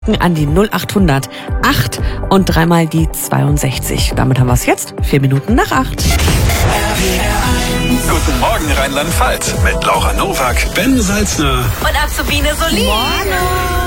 an die 0800 8 und dreimal die 62. Damit haben wir es jetzt. 4 Minuten nach 8. Guten Morgen Rheinland-Pfalz mit Laura Nowak, Ben Salzner und Azubine Solin.